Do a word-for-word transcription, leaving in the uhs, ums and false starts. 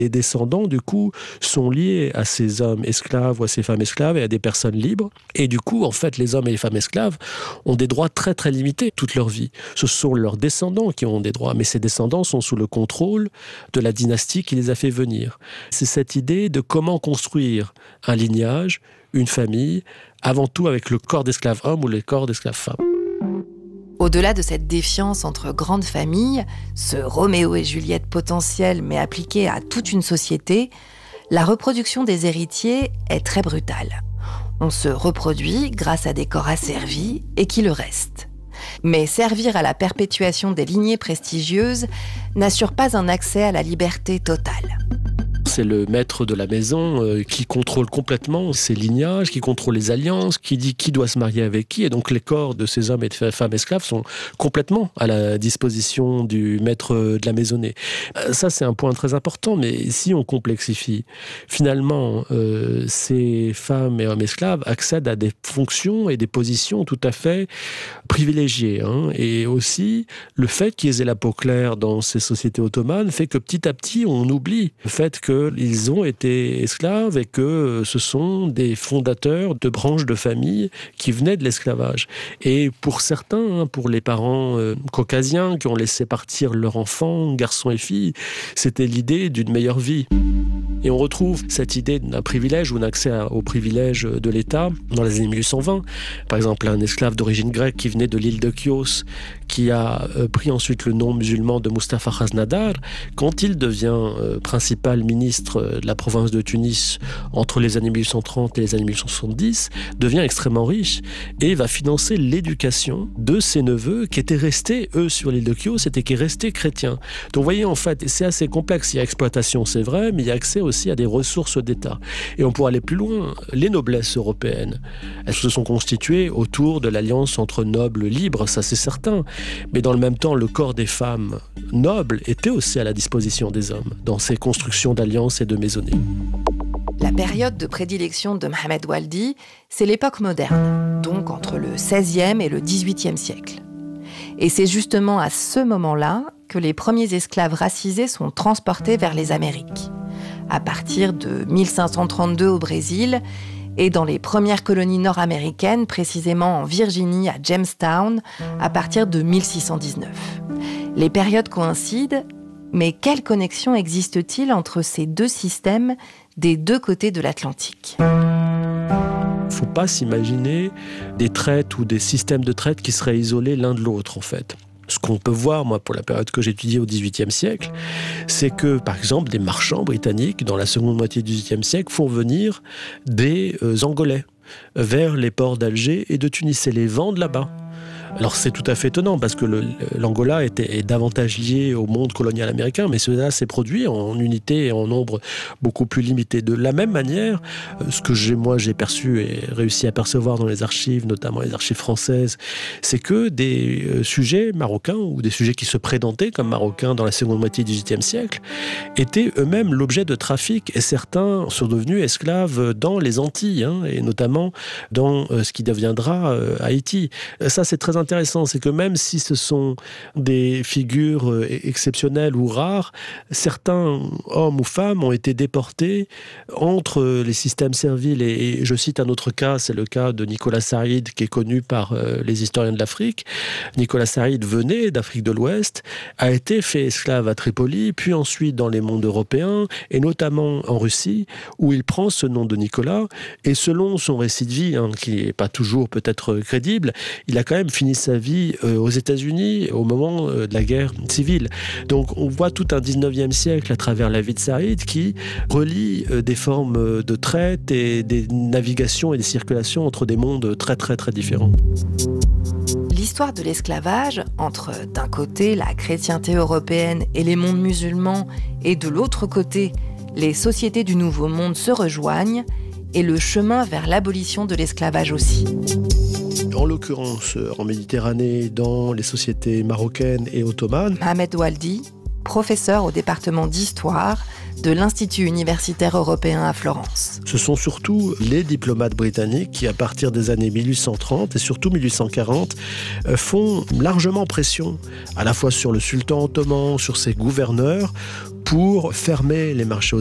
Les descendants, du coup, sont liés à ces hommes esclaves ou à ces femmes esclaves et à des personnes libres. Et du coup, en fait, les hommes et les femmes esclaves ont des droits très, très limités toute leur vie. Ce sont leurs descendants qui ont des droits, mais ces descendants sont sous le contrôle de la dynastie qui les a fait venir. C'est cette idée de comment construire un lignage, une famille, avant tout avec le corps d'esclave homme ou le corps d'esclave femme. Au-delà de cette défiance entre grandes familles, ce Roméo et Juliette potentiel mais appliqué à toute une société, la reproduction des héritiers est très brutale. On se reproduit grâce à des corps asservis et qui le restent. Mais servir à la perpétuation des lignées prestigieuses n'assure pas un accès à la liberté totale. C'est le maître de la maison euh, qui contrôle complètement ses lignages, qui contrôle les alliances, qui dit qui doit se marier avec qui. Et donc les corps de ces hommes et de femmes esclaves sont complètement à la disposition du maître de la maisonnée. Euh, ça, c'est un point très important. Mais si on complexifie, finalement, euh, ces femmes et hommes esclaves accèdent à des fonctions et des positions tout à fait privilégiées. Hein. Et aussi, le fait qu'ils aient la peau claire dans ces sociétés ottomanes fait que petit à petit, on oublie le fait que ils ont été esclaves et que ce sont des fondateurs de branches de famille qui venaient de l'esclavage. Et pour certains, pour les parents euh, caucasiens qui ont laissé partir leurs enfants, garçons et filles, c'était l'idée d'une meilleure vie. Et on retrouve cette idée d'un privilège ou d'un accès au privilège de l'État dans les années mille huit cent vingt. Par exemple, un esclave d'origine grecque qui venait de l'île de Chios, qui a pris ensuite le nom musulman de Mustapha Khaznadar, quand il devient euh, principal ministre de la province de Tunis entre les années mille huit cent trente et les années mille huit cent soixante-dix, devient extrêmement riche et va financer l'éducation de ses neveux qui étaient restés, eux, sur l'île de Chios, et qui restés chrétiens. Donc vous voyez, en fait, c'est assez complexe. Il y a exploitation, c'est vrai, mais il y a accès aussi à des ressources d'État. Et on pourrait aller plus loin. Les noblesses européennes, elles se sont constituées autour de l'alliance entre nobles libres, ça c'est certain. Mais dans le même temps, le corps des femmes nobles était aussi à la disposition des hommes dans ces constructions d'alliances et de maisonnées. La période de prédilection de Mohamed Waldi, c'est l'époque moderne, donc entre le seizième et le dix-huitième siècle. Et c'est justement à ce moment-là que les premiers esclaves racisés sont transportés vers les Amériques. À partir de mille cinq cent trente-deux au Brésil et dans les premières colonies nord-américaines, précisément en Virginie, à Jamestown, à partir de mille six cent dix-neuf. Les périodes coïncident, mais quelle connexion existe-t-il entre ces deux systèmes des deux côtés de l'Atlantique ? Il ne faut pas s'imaginer des traites ou des systèmes de traite qui seraient isolés l'un de l'autre, en fait. Ce qu'on peut voir, moi, pour la période que j'ai étudiée au dix-huitième siècle, c'est que, par exemple, des marchands britanniques, dans la seconde moitié du dix-huitième siècle, font venir des euh, Angolais vers les ports d'Alger et de Tunis et les vendent là-bas. Alors c'est tout à fait étonnant parce que le, l'Angola était, est davantage lié au monde colonial américain, mais cela s'est produit en unité et en nombre beaucoup plus limité. De la même manière, ce que j'ai, moi j'ai perçu et réussi à percevoir dans les archives, notamment les archives françaises, c'est que des euh, sujets marocains ou des sujets qui se présentaient comme marocains dans la seconde moitié du dix-huitième siècle étaient eux-mêmes l'objet de trafic et certains sont devenus esclaves dans les Antilles, hein, et notamment dans euh, ce qui deviendra euh, Haïti. Ça c'est très intéressant, c'est que même si ce sont des figures exceptionnelles ou rares, certains hommes ou femmes ont été déportés entre les systèmes serviles. Et, et je cite un autre cas, c'est le cas de Nicolas Saïd, qui est connu par euh, les historiens de l'Afrique. Nicolas Saïd venait d'Afrique de l'Ouest, a été fait esclave à Tripoli, puis ensuite dans les mondes européens, et notamment en Russie, où il prend ce nom de Nicolas. Et selon son récit de vie, hein, qui n'est pas toujours peut-être crédible, il a quand même fini sa vie euh, aux États-Unis au moment euh, de la guerre civile. Donc on voit tout un dix-neuvième siècle à travers la vie de Saïd qui relie euh, des formes de traite et des navigations et des circulations entre des mondes très très très différents. L'histoire de l'esclavage, entre d'un côté la chrétienté européenne et les mondes musulmans, et de l'autre côté les sociétés du Nouveau Monde se rejoignent, et le chemin vers l'abolition de l'esclavage aussi. En l'occurrence, en Méditerranée, dans les sociétés marocaines et ottomanes. Mohamed Waldi, professeur au département d'histoire de l'Institut universitaire européen à Florence. Ce sont surtout les diplomates britanniques qui, à partir des années mille huit cent trente et surtout mille huit cent quarante, font largement pression, à la fois sur le sultan ottoman, sur ses gouverneurs, pour fermer les marchés